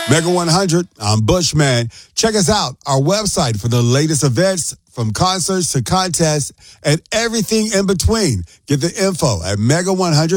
Mega 100, I'm Bushman. Check us out, our website for the latest events, from concerts to contests and everything in between. Get the info at Mega 100.